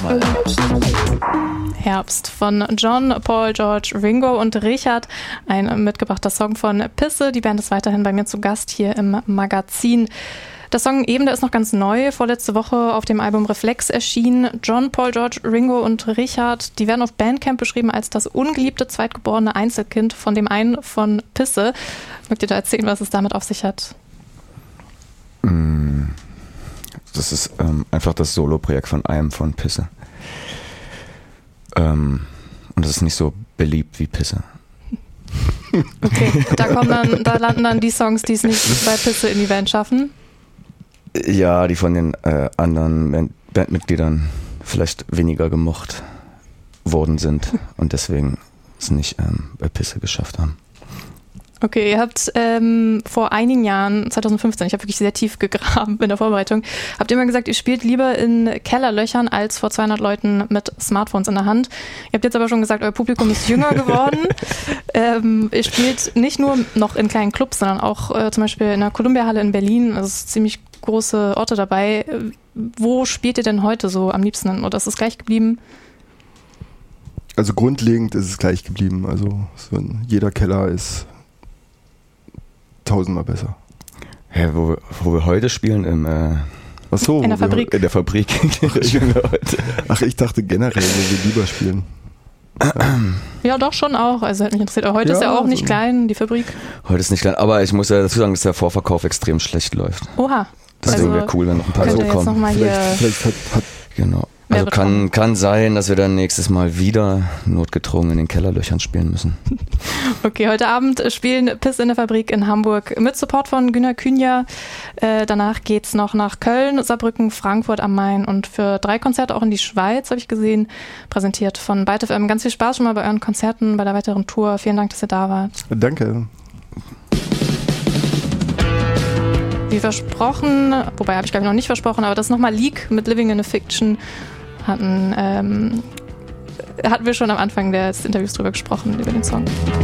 nochmal. Herbst von John, Paul, George, Ringo und Richard. Ein mitgebrachter Song von Pisse. Die Band ist weiterhin bei mir zu Gast hier im Magazin. Der Song eben, der ist noch ganz neu, vorletzte Woche auf dem Album Reflex erschienen. John, Paul, George, Ringo und Richard, die werden auf Bandcamp beschrieben als das ungeliebte zweitgeborene Einzelkind von dem einen von Pisse. Mögt ihr da erzählen, was es damit auf sich hat? Das ist einfach das Solo-Projekt von einem von Pisse. Und das ist nicht so beliebt wie Pisse. Okay, da landen dann die Songs, die es nicht bei Pisse in die Band schaffen. Ja, die von den anderen Bandmitgliedern vielleicht weniger gemocht worden sind und deswegen es nicht bei Pisse geschafft haben. Okay, ihr habt vor einigen Jahren, 2015, ich habe wirklich sehr tief gegraben in der Vorbereitung, habt ihr immer gesagt, ihr spielt lieber in Kellerlöchern als vor 200 Leuten mit Smartphones in der Hand. Ihr habt jetzt aber schon gesagt, euer Publikum ist jünger geworden. Ihr spielt nicht nur noch in kleinen Clubs, sondern auch zum Beispiel in der Columbia-Halle in Berlin. Also es ist ziemlich große Orte dabei. Wo spielt ihr denn heute so am liebsten? Oder ist es gleich geblieben? Also grundlegend ist es gleich geblieben. Also jeder Keller ist 1000-mal besser. Ja, wo wir heute spielen in der Fabrik. In der Fabrik. Ach, ich dachte generell, wo wir lieber spielen. Ja, doch schon auch. Also hat mich interessiert. Aber heute ist ja auch nicht klein, die Fabrik. Heute ist nicht klein, aber ich muss ja dazu sagen, dass der Vorverkauf extrem schlecht läuft. Oha. Deswegen wäre cool, wenn noch ein paar so kommen. Vielleicht hat genau. Also kann sein, dass wir dann nächstes Mal wieder notgedrungen in den Kellerlöchern spielen müssen. Okay, heute Abend spielen Piss in der Fabrik in Hamburg mit Support von Günter Künja. Danach geht's noch nach Köln, Saarbrücken, Frankfurt am Main und für 3 Konzerte auch in die Schweiz, habe ich gesehen, präsentiert von Byte FM. Ganz viel Spaß schon mal bei euren Konzerten, bei der weiteren Tour. Vielen Dank, dass ihr da wart. Danke. Wie versprochen, wobei habe ich glaube ich noch nicht versprochen, aber das ist nochmal Leak mit Living in a Fiction. Hatten wir schon am Anfang des Interviews drüber gesprochen, über den Song.